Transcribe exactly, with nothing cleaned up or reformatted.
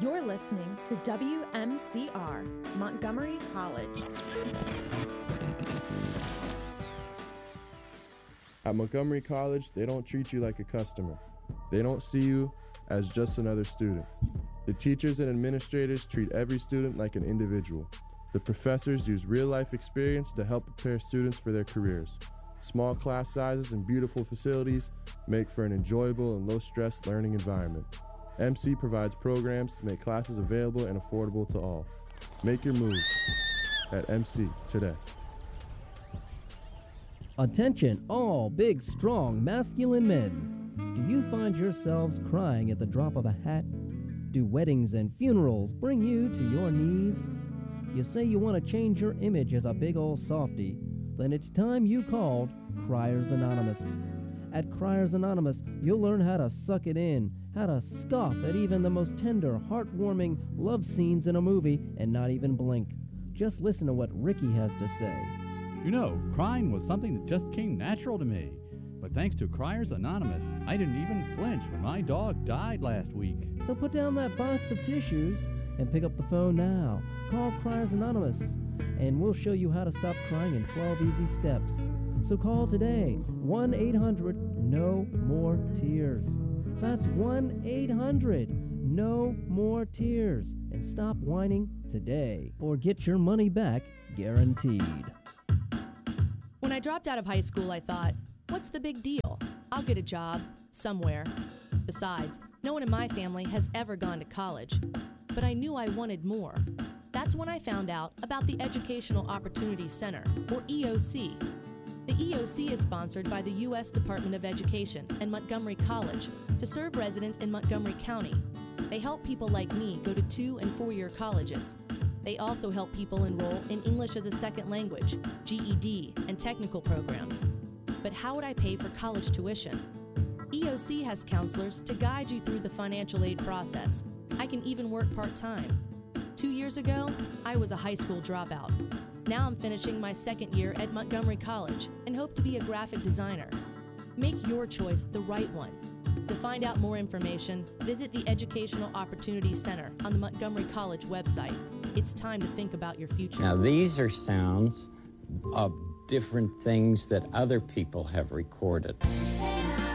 You're listening to W M C R, Montgomery College. At Montgomery College, they don't treat you like a customer. They don't see you as just another student. The teachers and administrators treat every student like an individual. The professors use real-life experience to help prepare students for their careers. Small class sizes and beautiful facilities make for an enjoyable and low-stress learning environment. M C provides programs to make classes available and affordable to all. Make your move at M C today. Attention, all big, strong, masculine men. Do you find yourselves crying at the drop of a hat? Do weddings and funerals bring you to your knees? You say you want to change your image as a big old softy. Then it's time you called Criers Anonymous. At Criers Anonymous, you'll learn how to suck it in, how to scoff at even the most tender, heartwarming love scenes in a movie and not even blink. Just listen to what Ricky has to say. You know, crying was something that just came natural to me. But thanks to Criers Anonymous, I didn't even flinch when my dog died last week. So put down that box of tissues and pick up the phone now. Call Criers Anonymous, and we'll show you how to stop crying in twelve easy steps. So call today, one eight hundred no more tears. That's one eight hundred no more tears. And stop whining today, or get your money back guaranteed. When I dropped out of high school, I thought, what's the big deal? I'll get a job somewhere. Besides, no one in my family has ever gone to college. But I knew I wanted more. That's when I found out about the Educational Opportunity Center, or E O C. The E O C is sponsored by the U S Department of Education and Montgomery College to serve residents in Montgomery County. They help people like me go to two- and four-year colleges. They also help people enroll in English as a second language, G E D, and technical programs. But how would I pay for college tuition? E O C has counselors to guide you through the financial aid process. I can even work part-time. Two years ago, I was a high school dropout. Now I'm finishing my second year at Montgomery College and hope to be a graphic designer. Make your choice the right one. To find out more information, visit the Educational Opportunity Center on the Montgomery College website. It's time to think about your future. Now, these are sounds of different things that other people have recorded.